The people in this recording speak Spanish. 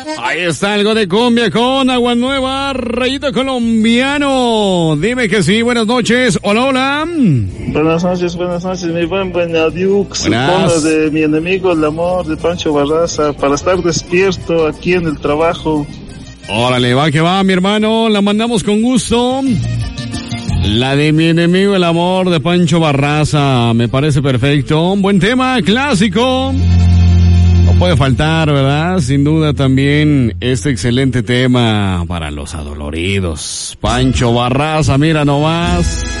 Ahí está algo de cumbia con Agua Nueva, Rayito Colombiano. Dime que sí, buenas noches. Hola, hola. Buenas noches, mi buen Adiux. Ponla de Mi Enemigo, el Amor, de Pancho Barraza, para estar despierto aquí en el trabajo. Órale, va que va, mi hermano, la mandamos con gusto. La de Mi Enemigo, el Amor, de Pancho Barraza, me parece perfecto. Un buen tema, clásico. No puede faltar, ¿verdad? Sin duda también este excelente tema para los adoloridos. Pancho Barraza, mira nomás.